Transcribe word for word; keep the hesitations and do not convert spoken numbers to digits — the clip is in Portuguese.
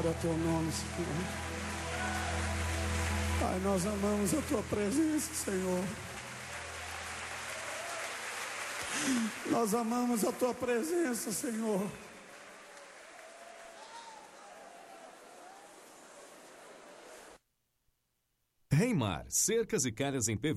Glória ao teu nome, Senhor. Pai, nós amamos a tua presença, Senhor. Nós amamos a tua presença, Senhor. Reimar, cercas e calhas em P V C.